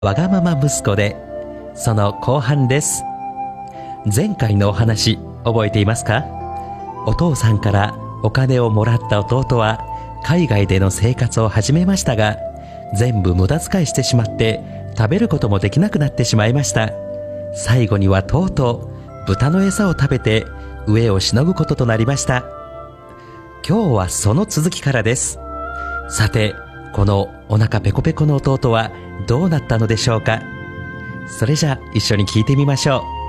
わがまま息子で、その後半です。前回のお話覚えていますか？お父さんからお金をもらった弟は海外での生活を始めましたが、全部無駄遣いしてしまって食べることもできなくなってしまいました。最後にはとうとう豚の餌を食べて飢えをしのぐこととなりました。今日はその続きからです。さて、このお腹ペコペコの弟はどうなったのでしょうか。それじゃあ一緒に聞いてみましょう。